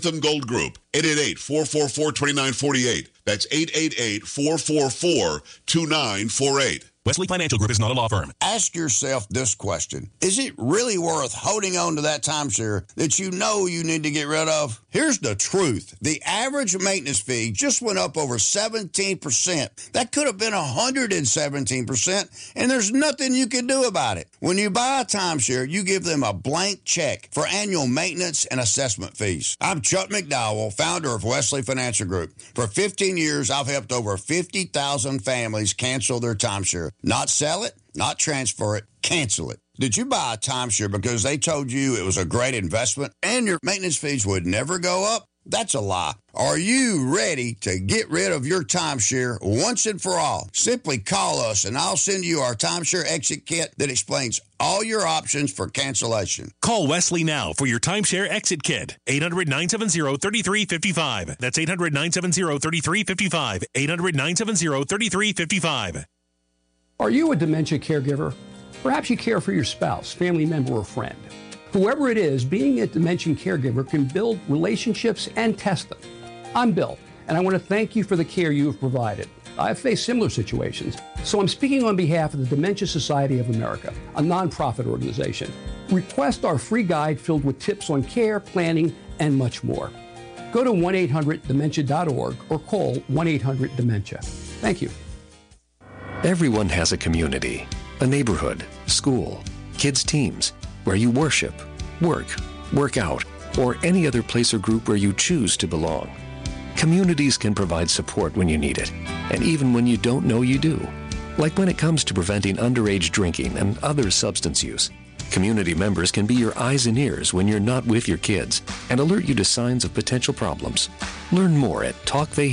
Latham Gold Group, 888-444-2948. That's 888-444-2948. Wesley Financial Group is not a law firm. Ask yourself this question. Is it really worth holding on to that timeshare that you know you need to get rid of? Here's the truth. The average maintenance fee just went up over 17%. That could have been 117%, and there's nothing you can do about it. When you buy a timeshare, you give them a blank check for annual maintenance and assessment fees. I'm Chuck McDowell, founder of Wesley Financial Group. For 15 years, I've helped over 50,000 families cancel their timeshare. Not sell it, not transfer it, cancel it. Did you buy a timeshare because they told you it was a great investment and your maintenance fees would never go up? That's a lie. Are you ready to get rid of your timeshare once and for all? Simply call us and I'll send you our timeshare exit kit that explains all your options for cancellation. Call Wesley now for your timeshare exit kit. 800-970-3355. That's 800-970-3355. 800-970-3355. Are you a dementia caregiver? Perhaps you care for your spouse, family member, or friend. Whoever it is, being a dementia caregiver can build relationships and test them. I'm Bill, and I want to thank you for the care you have provided. I've faced similar situations, so I'm speaking on behalf of the Dementia Society of America, a nonprofit organization. Request our free guide filled with tips on care, planning, and much more. Go to 1-800-DEMENTIA.org or call 1-800-DEMENTIA. Thank you. Everyone has a community, a neighborhood, school, kids' teams, where you worship, work out, or any other place or group where you choose to belong. Communities can provide support when you need it, and even when you don't know you do. Like when it comes to preventing underage drinking and other substance use. Community members can be your eyes and ears when you're not with your kids and alert you to signs of potential problems. Learn more at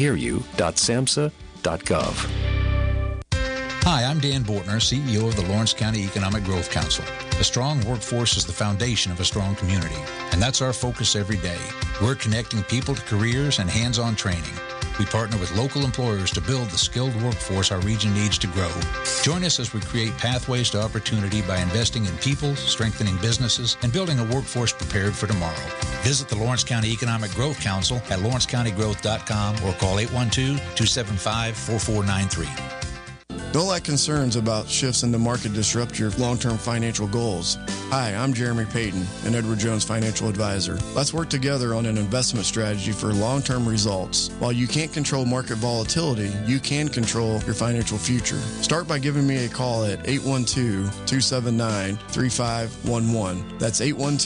talktheyhearyu.samhsa.gov. Hi, I'm Dan Bortner, CEO of the Lawrence County Economic Growth Council. A strong workforce is the foundation of a strong community, and that's our focus every day. We're connecting people to careers and hands-on training. We partner with local employers to build the skilled workforce our region needs to grow. Join us as we create pathways to opportunity by investing in people, strengthening businesses, and building a workforce prepared for tomorrow. Visit the Lawrence County Economic Growth Council at lawrencecountygrowth.com or call 812-275-4493. Don't let concerns about shifts in the market disrupt your long-term financial goals. Hi, I'm Jeremy Payton, an Edward Jones financial advisor. Let's work together on an investment strategy for long-term results. While you can't control market volatility, you can control your financial future. Start by giving me a call at 812-279-3511. That's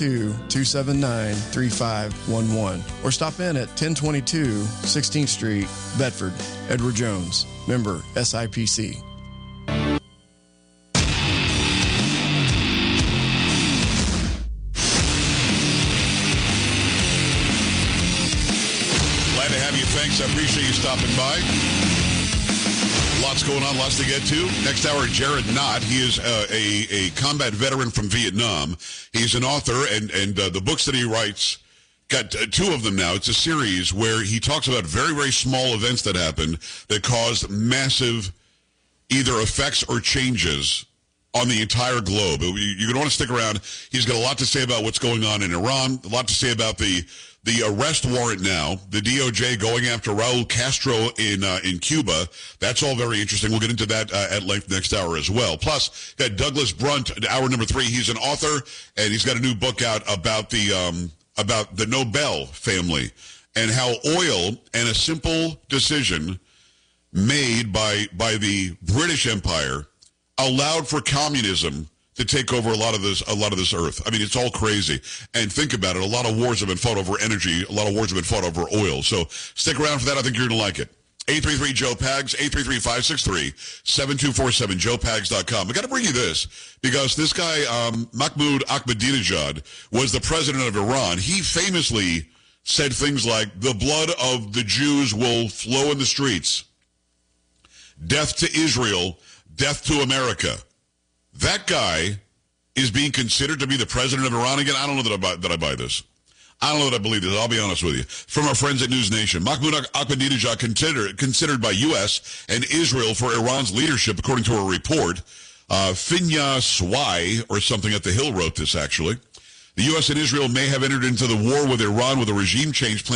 812-279-3511. Or stop in at 1022 16th Street, Bedford. Edward Jones, member SIPC. Thanks. I appreciate you stopping by. Lots going on, lots to get to. Next hour, Jared Knott. He is a combat veteran from Vietnam. He's an author, and the books that he writes, got two of them now. It's a series where he talks about very, very small events that happened that caused massive either effects or changes on the entire globe. You're going to want to stick around. He's got a lot to say about what's going on in Iran, a lot to say about the arrest warrant now, the DOJ going after Raul Castro in Cuba. That's all very interesting. We'll get into that at length next hour as well. Plus, got Douglas Brunt, hour number 3. He's an author, and he's got a new book out about the Nobel family and how oil and a simple decision made by the British Empire allowed for communism to take over a lot of this earth. I mean, it's all crazy. And think about it. A lot of wars have been fought over energy. A lot of wars have been fought over oil. So stick around for that. I think you're going to like it. 833-JOE-PAGS, 833-563-7247, joepags.com. I got to bring you this because this guy, Mahmoud Ahmadinejad, was the president of Iran. He famously said things like, the blood of the Jews will flow in the streets. Death to Israel, death to America. That guy is being considered to be the president of Iran again. I don't know that I buy this. I don't know that I believe this. I'll be honest with you. From our friends at News Nation, Mahmoud Ahmadinejad considered by U.S. and Israel for Iran's leadership, according to a report. Finya Swai, or something at The Hill, wrote this, actually. The U.S. and Israel may have entered into the war with Iran with a regime change plan